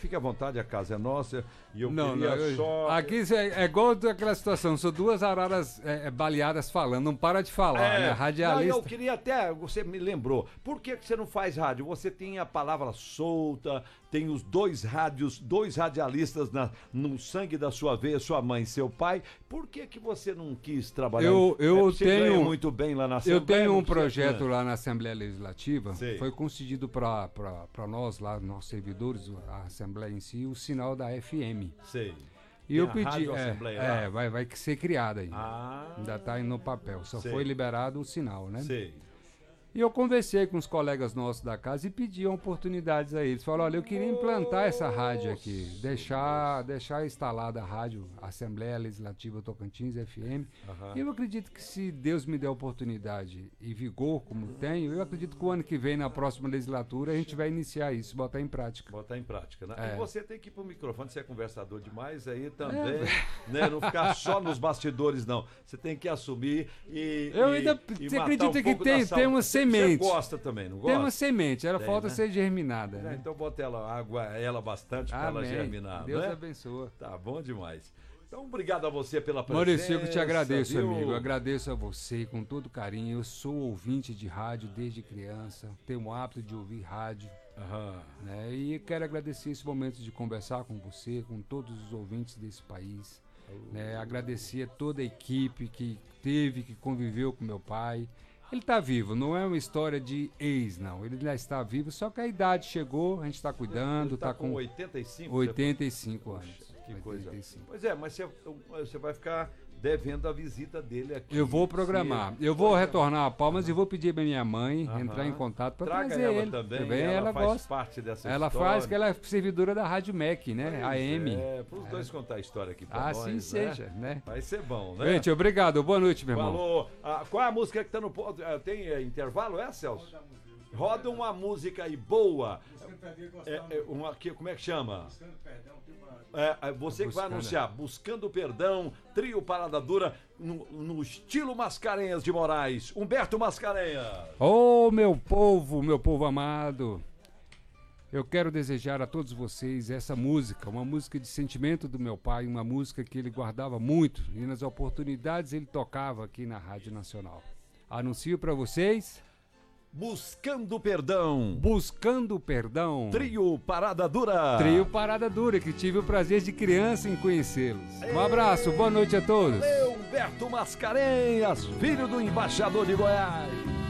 fique à vontade, a casa é nossa. E eu Não, queria só... Aqui é igual aquela situação, são duas araras baleadas falando, não para de falar, né? Radialista. Não, eu queria até, você me lembrou, por que você não faz rádio? Você tem a palavra solta, tem os dois radialistas no sangue da sua veia, sua mãe e seu pai. Por que você não quis trabalhar? Você ganha muito bem lá na Assembleia. Eu tenho um projeto lá na Assembleia Legislativa, Sei. foi concedido para nós lá, nossos servidores, a Assembleia em si, o sinal da FM. Sei. E eu a pedi, Rádio Assembleia lá? vai ser criada ainda. Ah. Ainda está aí no papel, só Sei. foi liberado o sinal, né? Sei. E eu conversei com os colegas nossos da casa e pedi oportunidades a eles. Falaram, olha, eu queria implantar essa rádio aqui, deixar instalada a rádio Assembleia Legislativa Tocantins FM. E eu acredito que se Deus me der oportunidade e vigor, como tenho, eu acredito que o ano que vem, na próxima legislatura, a gente vai iniciar isso, botar em prática. Botar em prática, né? É. E você tem que ir pro microfone, você é conversador demais aí também, né? Não ficar só nos bastidores, não. Você tem que assumir Você acredita que tem uma semente? Você gosta também, não gosta? Tem uma semente, ela falta né? ser germinada. Né? Então bota água ela bastante para ela germinar. Deus né? abençoe. Tá bom demais. Então, obrigado a você pela presença. Maurício, eu te agradeço, viu? amigo. Eu agradeço a você com todo carinho. Eu sou ouvinte de rádio desde criança. Tenho o hábito de ouvir rádio. Né? E quero agradecer esse momento de conversar com você, com todos os ouvintes desse país. Né? Agradecer a toda a equipe que conviveu com meu pai. Ele está vivo, não é uma história de ex, não. Ele já está vivo, só que a idade chegou, a gente está cuidando. Ele está com 85? 85 anos. Que 85. coisa. Pois é, mas você vai ficar devendo a visita dele aqui. Eu vou programar. Eu vou retornar a Palmas e vou pedir para minha mãe entrar em contato para trazer ela ele. Também ela faz gosta. parte dessa ela história. Faz, que ela é servidora da Rádio MEC, né? AM. Para os dois contar a história aqui para nós. Assim seja, né? Vai ser bom, né? Gente, obrigado. Boa noite, meu irmão. Falou. Qual é a música que tá no... Tem intervalo, Celso? Roda uma música aí boa. Como é que chama? Você que vai anunciar Buscando Perdão, trio Parada Dura, no estilo Mascarenhas de Moraes. Humberto Mascarenhas. Oh, meu povo amado. Eu quero desejar a todos vocês essa música, uma música de sentimento do meu pai, uma música que ele guardava muito e nas oportunidades ele tocava aqui na Rádio Nacional. Anuncio para vocês... Buscando Perdão. Buscando Perdão. Trio Parada Dura. Trio Parada Dura, que tive o prazer de criança em conhecê-los. Um abraço, boa noite a todos. Valeu, Humberto Mascarenhas, filho do embaixador de Goiás.